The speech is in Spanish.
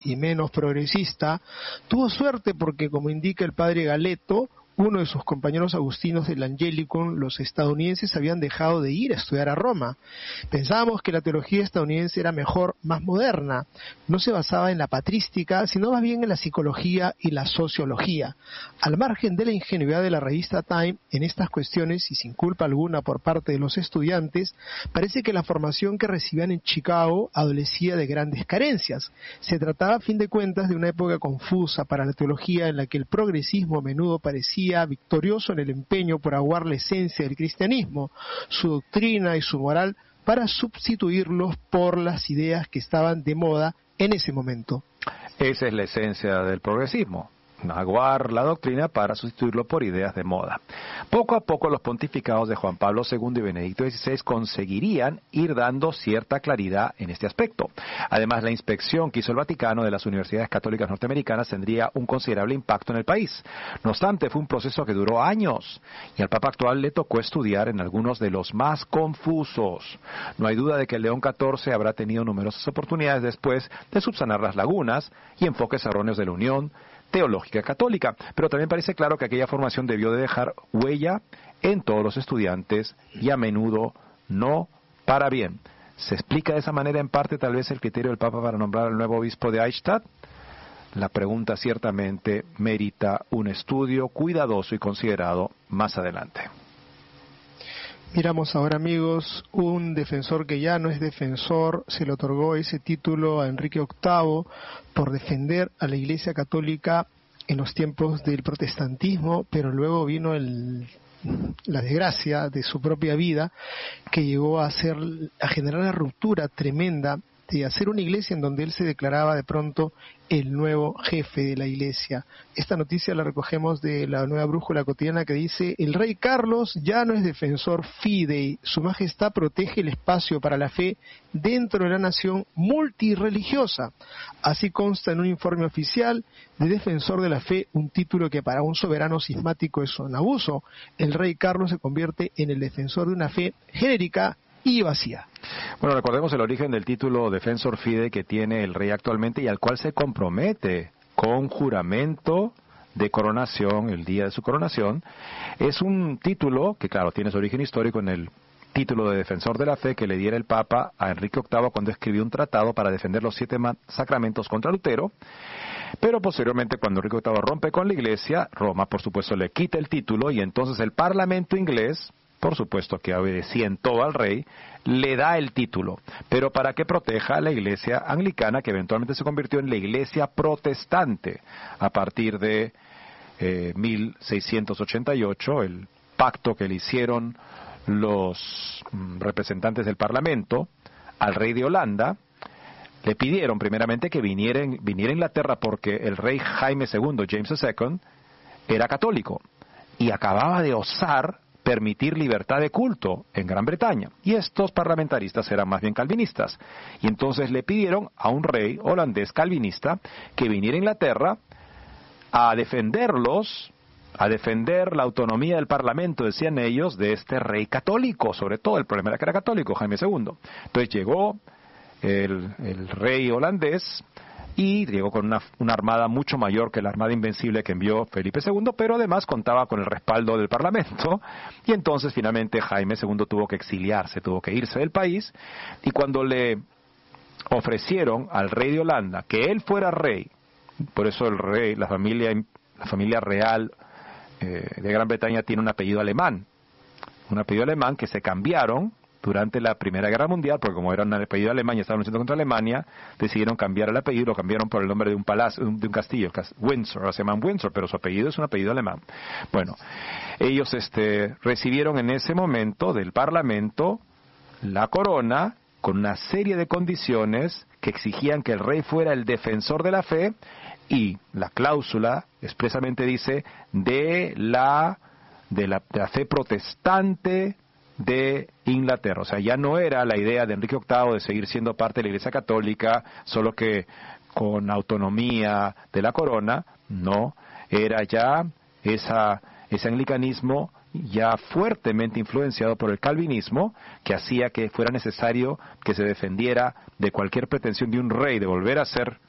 y menos progresista, tuvo suerte porque, como indica el padre Galeto, uno de sus compañeros agustinos del Angelicum, los estadounidenses habían dejado de ir a estudiar a Roma. Pensábamos que la teología estadounidense era mejor, más moderna, no se basaba en la patrística, sino más bien en la psicología y la sociología. Al margen de la ingenuidad de la revista Time en estas cuestiones y sin culpa alguna por parte de los estudiantes, parece que la formación que recibían en Chicago adolecía de grandes carencias. Se trataba, a fin de cuentas, de una época confusa para la teología en la que el progresismo a menudo parecía victorioso en el empeño por aguar la esencia del cristianismo, su doctrina y su moral, para sustituirlos por las ideas que estaban de moda en ese momento. Esa es la esencia del progresismo, aguar la doctrina para sustituirlo por ideas de moda. Poco a poco los pontificados de Juan Pablo II y Benedicto XVI conseguirían ir dando cierta claridad en este aspecto. Además, la inspección que hizo el Vaticano de las universidades católicas norteamericanas tendría un considerable impacto en el país. No obstante, fue un proceso que duró años y al Papa actual le tocó estudiar en algunos de los más confusos. No hay duda de que el León XIV habrá tenido numerosas oportunidades después de subsanar las lagunas y enfoques erróneos de la Unión Teológica Católica, pero también parece claro que aquella formación debió de dejar huella en todos los estudiantes y a menudo no para bien. ¿Se explica de esa manera en parte tal vez el criterio del Papa para nombrar al nuevo obispo de Eichstätt? La pregunta ciertamente merita un estudio cuidadoso y considerado más adelante. Miramos ahora, amigos, un defensor que ya no es defensor, se le otorgó ese título a Enrique VIII por defender a la Iglesia Católica en los tiempos del protestantismo, pero luego vino la desgracia de su propia vida, que llegó a generar una ruptura tremenda de hacer una iglesia en donde él se declaraba de pronto el nuevo jefe de la iglesia. Esta noticia la recogemos de la Nueva Brújula Cotidiana, que dice: el rey Carlos ya no es defensor fidei, su majestad protege el espacio para la fe dentro de la nación multirreligiosa. Así consta en un informe oficial de defensor de la fe, un título que para un soberano cismático es un abuso. El rey Carlos se convierte en el defensor de una fe genérica y vacía. Bueno, recordemos el origen del título Defensor Fidei que tiene el rey actualmente y al cual se compromete con juramento de coronación, el día de su coronación. Es un título que, claro, tiene su origen histórico en el título de Defensor de la Fe que le diera el Papa a Enrique VIII cuando escribió un tratado para defender los 7 sacramentos contra Lutero. Pero posteriormente, cuando Enrique VIII rompe con la Iglesia, Roma, por supuesto, le quita el título y entonces el Parlamento inglés, por supuesto que obedecía en todo al rey, le da el título, pero para que proteja a la iglesia anglicana, que eventualmente se convirtió en la iglesia protestante a partir de 1688, el pacto que le hicieron los representantes del Parlamento al rey de Holanda. Le pidieron primeramente que viniera a Inglaterra porque el rey Jaime II, James II, era católico y acababa de osar permitir libertad de culto en Gran Bretaña, y estos parlamentaristas eran más bien calvinistas, y entonces le pidieron a un rey holandés calvinista que viniera a Inglaterra a defenderlos, a defender la autonomía del Parlamento, decían ellos, de este rey católico. Sobre todo el problema era que era católico, Jaime II. Entonces llegó el rey holandés y llegó con una armada mucho mayor que la armada invencible que envió Felipe II, pero además contaba con el respaldo del Parlamento, y entonces finalmente Jaime II tuvo que exiliarse, tuvo que irse del país, y cuando le ofrecieron al rey de Holanda que él fuera rey, por eso el rey, la familia real de Gran Bretaña tiene un apellido alemán que se cambiaron durante la Primera Guerra Mundial, porque como era un apellido alemán y estaban luchando contra Alemania, decidieron cambiar el apellido, lo cambiaron por el nombre de un palacio, de un castillo, Windsor, ahora se llaman Windsor, pero su apellido es un apellido alemán. Bueno, ellos recibieron en ese momento del Parlamento la corona con una serie de condiciones que exigían que el rey fuera el defensor de la fe, y la cláusula expresamente dice de la fe protestante de Inglaterra. O sea, ya no era la idea de Enrique VIII de seguir siendo parte de la Iglesia Católica, solo que con autonomía de la corona. No, era ya ese anglicanismo ya fuertemente influenciado por el calvinismo, que hacía que fuera necesario que se defendiera de cualquier pretensión de un rey de volver a ser